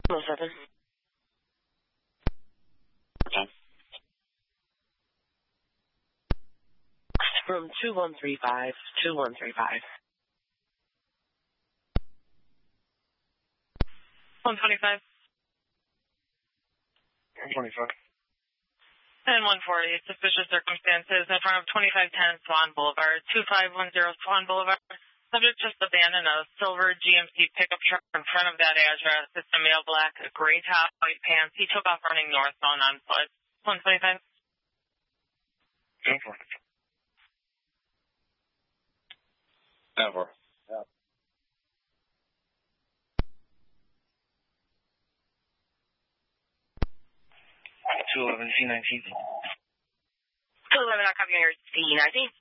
107. Okay. From 2135, 2135. 125. 125. And 140, suspicious circumstances in front of 2510 Swan Boulevard, 2510 Swan Boulevard. Subject just abandoned a silver GMC pickup truck in front of that address. It's a male black, gray top, white pants. He took off running northbound on foot. 125. 10-4. 10-4. Yeah. 211 C19. 211, I'll copy on your C19.